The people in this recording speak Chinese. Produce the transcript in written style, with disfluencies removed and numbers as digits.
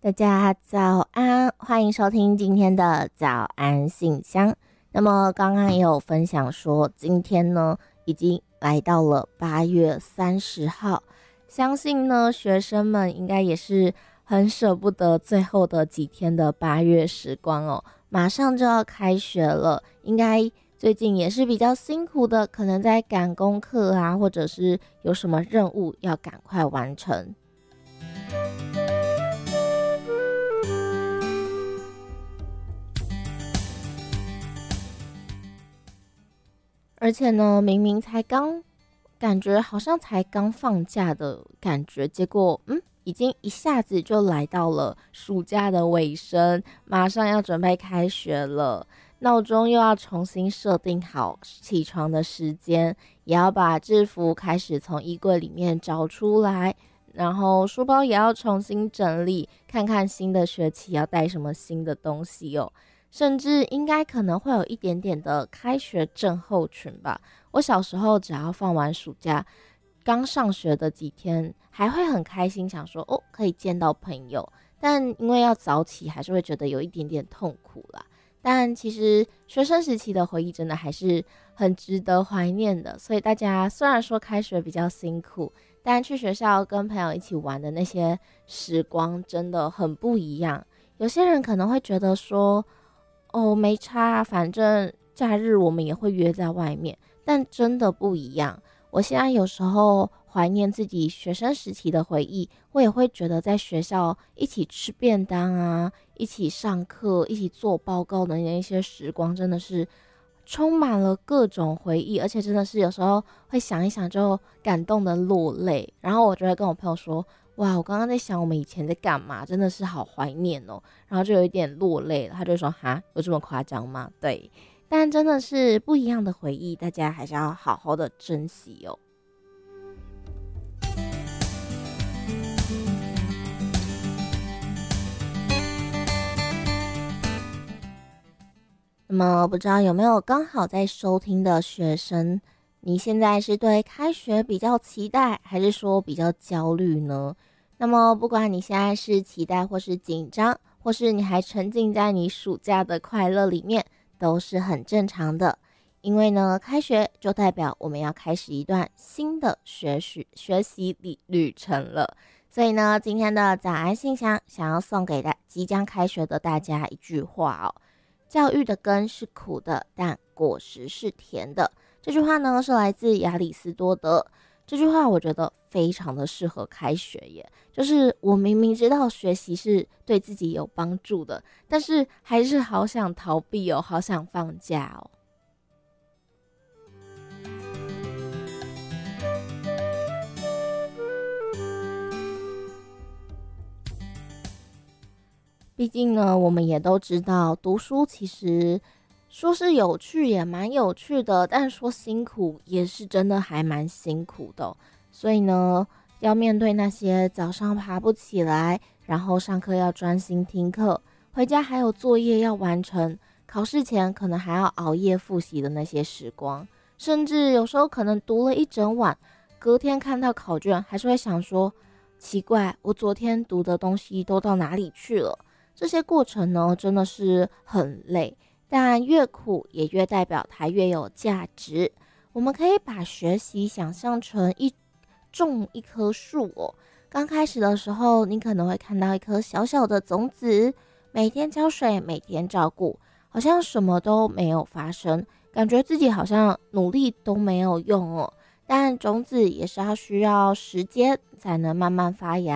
大家早安，欢迎收听今天的早安信箱。那么刚刚也有分享说，今天呢已经来到了8月30号，相信呢学生们应该也是很舍不得最后的几天的8月时光哦，马上就要开学了，应该最近也是比较辛苦的，可能在赶功课啊，或者是有什么任务要赶快完成。而且呢，明明感觉好像才刚放假的感觉，结果已经一下子就来到了暑假的尾声，马上要准备开学了，闹钟又要重新设定好起床的时间，也要把制服开始从衣柜里面找出来，然后书包也要重新整理，看看新的学期要带什么新的东西哦。甚至应该可能会有一点点的开学症候群吧。我小时候只要放完暑假，刚上学的几天，还会很开心，想说可以见到朋友。但因为要早起，还是会觉得有一点点痛苦啦。但其实学生时期的回忆真的还是很值得怀念的。所以大家虽然说开学比较辛苦，但去学校跟朋友一起玩的那些时光真的很不一样。有些人可能会觉得说，没差，反正假日我们也会约在外面，但真的不一样。我现在有时候怀念自己学生时期的回忆，我也会觉得在学校一起吃便当啊，一起上课，一起做报告的那些时光，真的是充满了各种回忆，而且真的是有时候会想一想就感动的落泪。然后我就会跟我朋友说，哇，我刚刚在想我们以前在干嘛，真的是好怀念哦。然后就有一点落泪了，他就说哈，有这么夸张吗？对，但真的是不一样的回忆，大家还是要好好的珍惜哦。那么不知道有没有刚好在收听的学生，你现在是对开学比较期待，还是说比较焦虑呢？那么不管你现在是期待或是紧张，或是你还沉浸在你暑假的快乐里面，都是很正常的。因为呢，开学就代表我们要开始一段新的学习旅程了。所以呢，今天的早安信箱想要送给即将开学的大家一句话哦：教育的根是苦的，但果实是甜的。这句话呢是来自亚里士多德。这句话我觉得非常的适合开学耶，就是我明明知道学习是对自己有帮助的，但是还是好想逃避哦，好想放假哦。毕竟呢，我们也都知道，读书其实说是有趣也蛮有趣的，但说辛苦也是真的还蛮辛苦的哦。所以呢，要面对那些早上爬不起来，然后上课要专心听课，回家还有作业要完成，考试前可能还要熬夜复习的那些时光，甚至有时候可能读了一整晚，隔天看到考卷还是会想说，奇怪，我昨天读的东西都到哪里去了？这些过程呢，真的是很累，但越苦也越代表它越有价值。我们可以把学习想象成种一棵树哦。刚开始的时候，你可能会看到一颗小小的种子，每天浇水，每天照顾，好像什么都没有发生，感觉自己好像努力都没有用哦。但种子也是需要时间才能慢慢发芽。